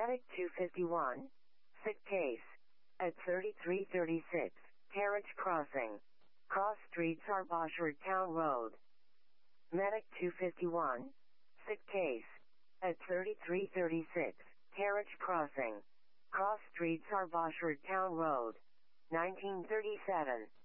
Medic 251. Sick case. At 3336, Carriage Crossing. Cross Street, Sarbashard Town Road. Medic 251. Sick case. At 3336, Carriage Crossing. Cross Street, Sarbashard Town Road. 1937.